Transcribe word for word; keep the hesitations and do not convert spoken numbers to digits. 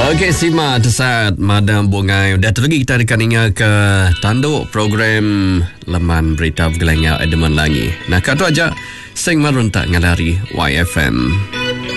Okey, Sima Tesat Madam Bungai. Dah terlagi kita akan ingat ke tanduk program Leman Berita Bergelengnya Edeman Langi. Nah, kata aja Seng Marun tak ngalari Y F M.